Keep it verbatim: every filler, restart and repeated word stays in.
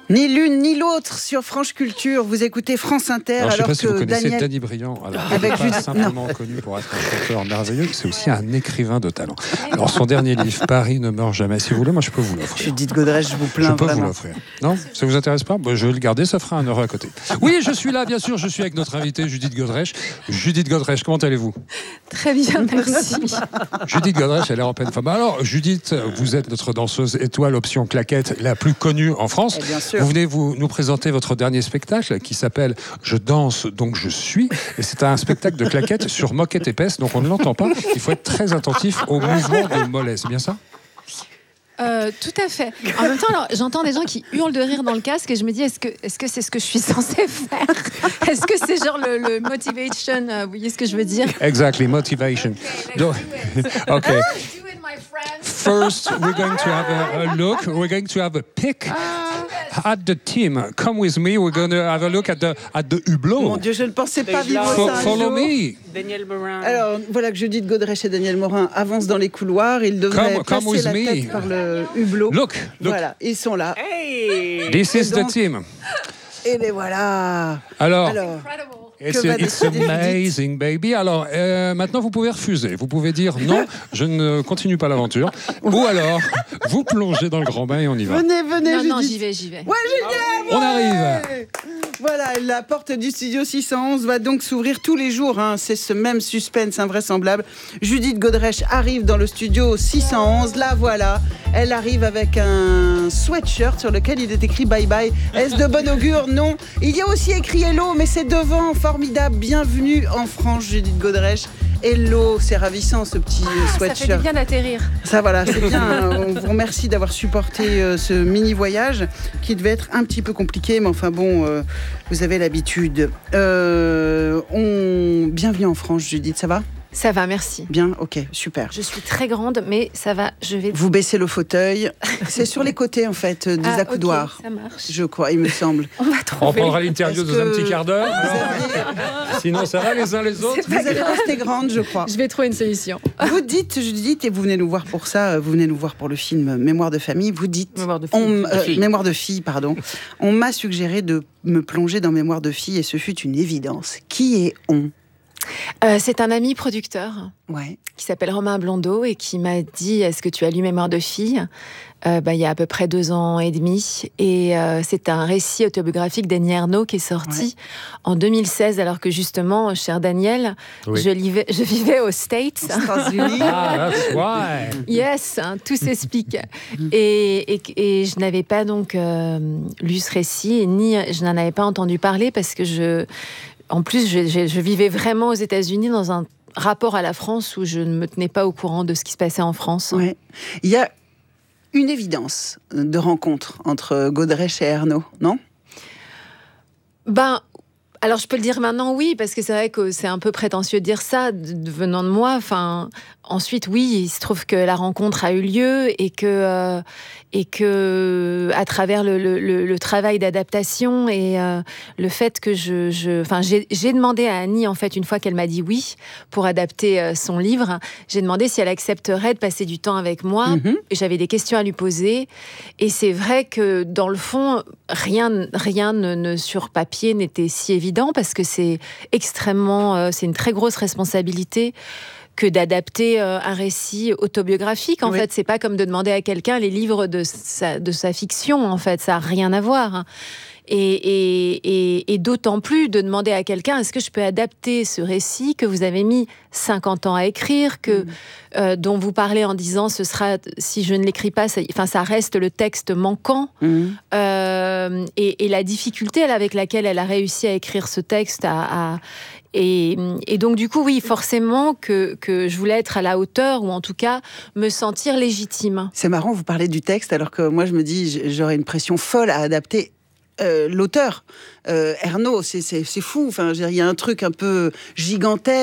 Ni l'une ni l'autre sur France Culture. Vous écoutez France Inter. Alors, alors je ne sais pas que si vous connaissez Daniel... Danny Briand. Alors, il Avec n'est pas Judith... simplement non. connu pour être un chanteur merveilleux, c'est aussi un écrivain de talent. Alors, son dernier livre, Paris ne meurt jamais. Si vous voulez, moi, je peux vous l'offrir. Judith Godrèche, je vous plains Je peux vraiment. vous l'offrir. Non, ça vous intéresse pas? Bon, je vais le garder, ça fera un heure à côté. Oui, je suis là, bien sûr. Je suis avec notre invitée, Judith Godrèche. Judith Godrèche, comment allez-vous? Très bien, merci. Judith Godrèche, elle est en pleine forme. Alors, Judith, vous êtes notre danseuse étoile option claquette la plus connue en France. Et bien sûr. Vous venez vous nous présenter votre dernier spectacle qui s'appelle Je danse donc je suis. Et c'est un spectacle de claquettes sur moquette épaisse, donc on ne l'entend pas. Il faut être très attentif au mouvement des mollets. C'est bien ça? Euh, tout à fait. En même temps, alors, j'entends des gens qui hurlent de rire dans le casque et je me dis, est-ce que est-ce que c'est ce que je suis censée faire? Est-ce que c'est genre le, le motivation? euh, Vous voyez ce que je veux dire? Exactly, motivation. Donc, OK. Do it, my friend. First, we're going to have a, a look. We're going to have a pick at the team. Come with me. We're going to have a look at the at the hublot. Mon Dieu, je ne pensais pas vivre Fo- ça un follow jour. me. Daniel Morin. Alors, voilà que Judith Godrèche et Daniel Morin avancent dans les couloirs. Ils devraient Come- come passer with la me. tête par le hublot. Look, look. Voilà, ils sont là. Hey! This is the donc- team. Et les voilà. Alors, Alors, Incredible. it's, que va it's décider Judith? amazing, baby. Alors, euh, maintenant, vous pouvez refuser. Vous pouvez dire non, je ne continue pas l'aventure. Ou alors, vous plongez dans le grand bain et on y va. venez, venez, Non, Judith. non, j'y vais, j'y vais. Ouais, génial. On arrive. Voilà, la porte du studio six cent onze va donc s'ouvrir tous les jours. Hein. C'est ce même suspense invraisemblable. Judith Godrèche arrive dans le studio six cent onze. La voilà. Elle arrive avec un sweatshirt sur lequel il est écrit bye bye. Est-ce de bon augure? Non. Il y a aussi écrit hello, mais c'est devant. Formidable. Bienvenue en France, Judith Godrèche. Hello, c'est ravissant ce petit Ça fait sweatshirt. du bien d'atterrir. Ça voilà, c'est bien. On vous remercie d'avoir supporté euh, ce mini voyage qui devait être un petit peu compliqué, mais enfin bon, euh, vous avez l'habitude. Euh, on... Bienvenue en France, Judith, ça va? Ça va, merci. Bien, ok, super. Je suis très grande, mais ça va, je vais... Vous baissez le fauteuil. C'est sur les côtés en fait, euh, des Ah, accoudoirs. ok, ça marche. Je crois, il me semble. On va On trouver. prendra l'interview Est-ce dans un que petit quart d'heure. Vous, alors. aviez- Sinon, ça va les uns les autres. vous allez rester grande, je crois. Je vais trouver une solution. Vous dites, Judith, et vous venez nous voir pour ça, vous venez nous voir pour le film Mémoire de famille, vous dites... Mémoire de on- fille. euh, De fille. Mémoire de fille, pardon. On m'a suggéré de me plonger dans Mémoire de fille et ce fut une évidence. Qui est on? Euh, c'est un ami producteur Ouais. qui s'appelle Romain Blondeau et qui m'a dit, est-ce que tu as lu Mémoire de fille? Euh, bah, il y a à peu près deux ans et demi. Et euh, c'est un récit autobiographique d'Annie Ernaux qui est sorti Ouais. en deux mille seize, alors que justement, cher Daniel, Oui. je, vivais, je vivais aux States. Aux États-Unis. Ah, that's why. Yes, hein, tout s'explique. Et, et, et je n'avais pas donc euh, lu ce récit, ni je n'en avais pas entendu parler parce que je, en plus, je, je, je vivais vraiment aux États-Unis dans un rapport à la France où je ne me tenais pas au courant de ce qui se passait en France. Ouais. Il y a une évidence de rencontre entre Godrèche et Ernaux, non? Ben, alors je peux le dire maintenant, oui, parce que c'est vrai que c'est un peu prétentieux de dire ça de- de- venant de moi. Enfin, ensuite, oui, il se trouve que la rencontre a eu lieu et que euh, et que à travers le, le, le, le travail d'adaptation et euh, le fait que je, je enfin, j'ai, j'ai demandé à Annie en fait une fois qu'elle m'a dit oui pour adapter euh, son livre, j'ai demandé si elle accepterait de passer du temps avec moi. Mhm. Et j'avais des questions à lui poser. Et c'est vrai que, dans le fond, rien, rien ne, ne- sur papier n'était si évident parce que c'est extrêmement... euh, c'est une très grosse responsabilité que d'adapter euh, un récit autobiographique. En Oui. fait, c'est pas comme de demander à quelqu'un les livres de sa, de sa fiction. En fait, ça n'a rien à voir. hein. Et, et, et, et d'autant plus de demander à quelqu'un, est-ce que je peux adapter ce récit que vous avez mis cinquante ans à écrire, que, Mm. euh, dont vous parlez en disant, ce sera, si je ne l'écris pas, ça, enfin, ça reste le texte manquant. Mhm. Euh, et, et la difficulté elle, avec laquelle elle a réussi à écrire ce texte, à, à- et, et donc du coup, oui, forcément que, que je voulais être à la hauteur, ou en tout cas me sentir légitime. C'est marrant, vous parlez du texte, alors que moi je me dis, j- j'aurais une pression folle à adapter euh, l'auteur. Euh, Ernaux, c'est c'est- c'est fou. Enfin, je veux dire, il y a un truc un peu gigantesque.